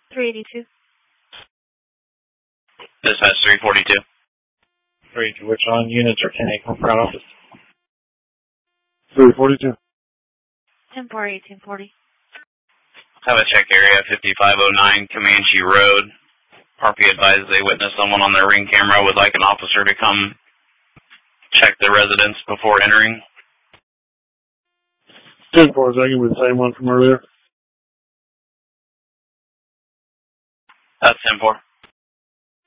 382. Dispatch 342. 3, which on units are 10 from front office? 342. 10-4, 1840. Have a check area 5509 Comanche Road. RP advised they witnessed someone on their ring camera, would like an officer to come check the residence before entering. 10-4, is that going to be the same one from earlier? That's 10-4.